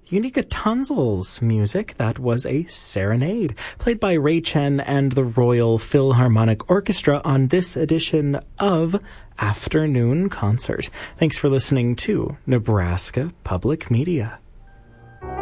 Unica Tunzel's music. That was a serenade played by Ray Chen and the Royal Philharmonic Orchestra on this edition of Afternoon Concert. Thanks for listening to Nebraska Public Media.